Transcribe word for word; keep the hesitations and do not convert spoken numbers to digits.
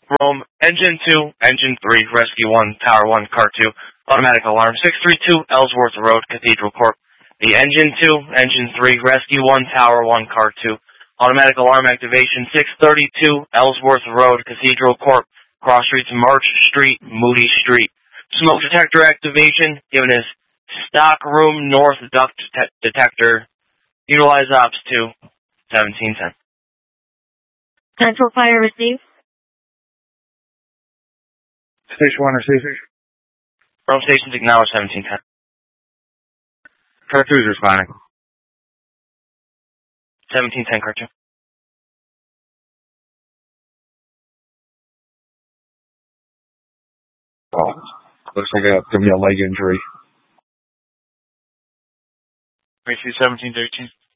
Rome, Engine two, Engine three, Rescue one, Tower one, Car two, Automatic Alarm, six three two, Ellsworth Road, Cathedral Corp. The Engine two, Engine three, Rescue one, Tower one, Car two, Automatic Alarm Activation, six thirty-two, Ellsworth Road, Cathedral Corp. Cross Streets, March Street, Moody Street. Smoke Detector Activation, given as Stock Room North Duct det Detector. Utilize Ops two, seventeen ten. Central Fire received. Station one received. Rome Station acknowledge seventeen ten. Car two is responding. seventeen ten, Car two. Oh, looks like a, give me a leg injury. Receive seventeen thirteen.